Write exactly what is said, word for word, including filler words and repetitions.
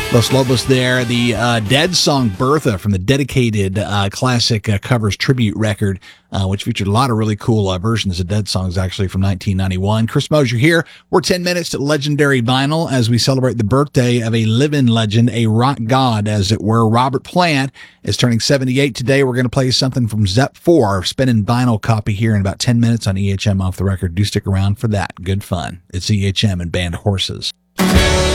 Los Lobos there, the uh, Dead song Bertha from the Dedicated uh, classic uh, covers tribute record, uh, which featured a lot of really cool uh, versions of Dead songs actually from nineteen ninety-one. Chris Mosier here. We're ten minutes to Legendary Vinyl as we celebrate the birthday of a living legend, a rock god, as it were. Robert Plant is turning seventy-eight today. We're going to play something from Zep four, spinning vinyl copy here in about ten minutes on E H M Off the Record. Do stick around for that. Good fun. It's E H M and Band Horses.